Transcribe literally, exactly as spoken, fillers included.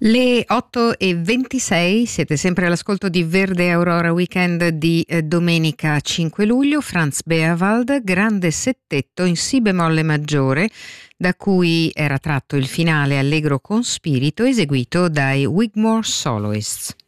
Le otto e ventisei, siete sempre all'ascolto di Verde Aurora Weekend di eh, domenica cinque luglio. Franz Beerwald, grande settetto in si bemolle maggiore, da cui era tratto il finale allegro con spirito eseguito dai Wigmore Soloists.